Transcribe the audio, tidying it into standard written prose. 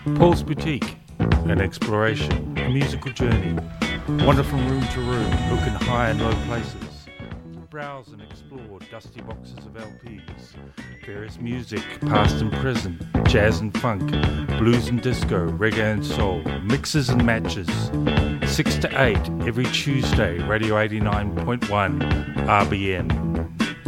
Paul's Boutique, an exploration, a musical journey. Wander from room to room, look in high and low places. Browse and explore dusty boxes of LPs. Various music, past and present, jazz and funk, blues and disco, reggae and soul, mixes and matches. 6 to 8 every Tuesday, Radio 89.1 RBN.